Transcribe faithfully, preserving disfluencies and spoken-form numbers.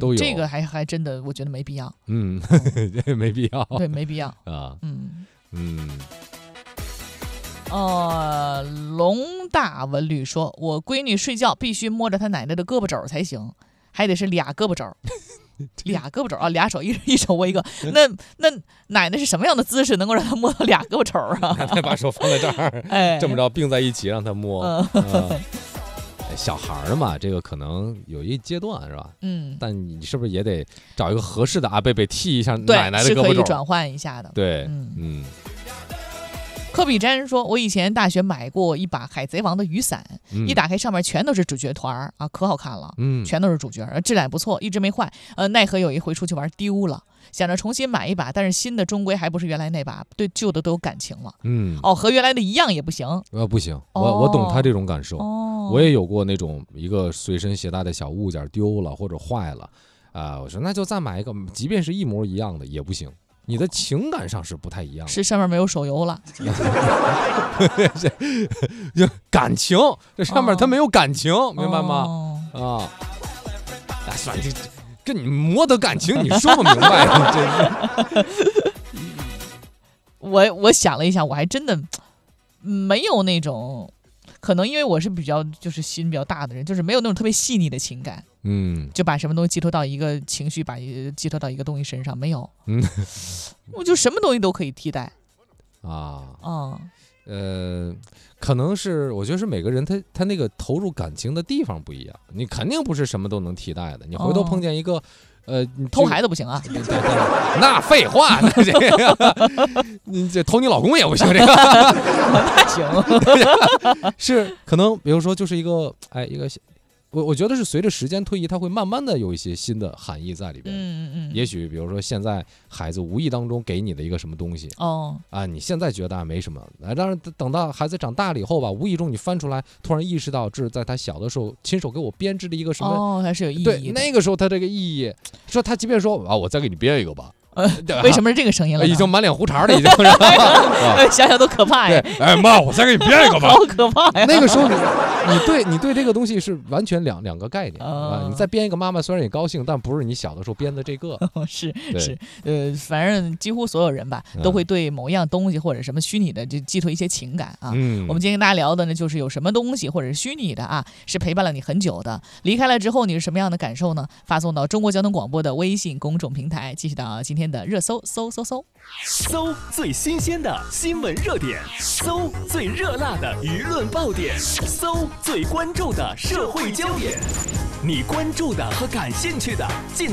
都有。 这个还还真的，我觉得没必要。 嗯，没必要。 对，没必要啊。 嗯嗯。 呃，龙大文旅说，我闺女睡觉必须摸着她奶奶的胳膊肘才行，还得是俩胳膊肘。俩胳膊肘啊，俩手一一手握一个，那那奶奶是什么样的姿势能够让她摸到俩胳膊肘啊？ 奶奶把手放在这儿， 哎， 这么着并在一起让她摸。 嗯呃、小孩儿嘛，这个可能有一阶段是吧？ 嗯， 但你是不是也得找一个合适的阿贝贝替一下奶奶的胳膊肘？ 对，是可以转换一下的。 对， 嗯嗯。 科比詹说，我以前大学买过一把海贼王的雨伞、嗯、一打开上面全都是主角团啊，可好看了， 嗯， 全都是主角，质量不错，一直没坏。呃，奈何有一回出去玩丢了，想着重新买一把，但是新的终归还不是原来那把，对旧的都有感情了。 嗯， 哦，和原来的一样也不行。 呃，不行，我、哦、我懂他这种感受。 哦， 我也有过那种一个随身携带的小物件丢了或者坏了，啊、呃，我说那就再买一个，即便是一模一样的也不行。你的情感上是不太一样的， 是上面没有手游了， 就感情，这上面它没有感情，哦、明白吗？ 哦、 啊，哎，算了，这跟你磨得感情，你说不明白，这我我想了一下，我还真的没有那种，可能因为我是比较就是心比较大的人，就是没有那种特别细腻的情感。 嗯， 就把什么东西寄托到一个情绪，把寄托到一个东西身上，没有。 嗯， 我就什么东西都可以替代。 啊， 嗯， 呃，可能是我觉得是每个人他他那个投入感情的地方不一样，你肯定不是什么都能替代的。你回头碰见一个，哦、呃， 偷孩子不行啊？ 那废话，那这个你这偷你老公也不行，这个那行。 是可能，比如说就是一个哎一个。我我觉得是随着时间推移，它会慢慢的有一些新的含义在里边。 嗯嗯也许比如说现在孩子无意当中给你的一个什么东西， 哦啊，你现在觉得啊没什么，啊，当然等到孩子长大了以后吧，无意中你翻出来，突然意识到这是在他小的时候亲手给我编织的一个什么， 哦，还是有意义的。 对，那个时候他这个意义，说他即便说啊，我再给你编一个吧。 呃，为什么是这个声音了？ 已经满脸胡茬了，已经。 想想都可怕呀！ 哎妈，我再给你编一个吧。 好可怕呀！ 那个时候你，你对你对这个东西是完全两两个概念啊。你再编一个妈妈，虽然也高兴，但不是你小的时候编的这个。 是是，呃，反正几乎所有人吧，都会对某一样东西或者什么虚拟的就寄托一些情感啊。 嗯。 我们今天跟大家聊的呢，就是有什么东西或者是虚拟的啊，是陪伴了你很久的，离开了之后你是什么样的感受呢？发送到中国交通广播的微信公众平台，继续到今天的热搜。搜搜搜， 搜最新鲜的新闻热点，搜最热辣的舆论爆点，搜最关注的社会焦点，你关注的和感兴趣的尽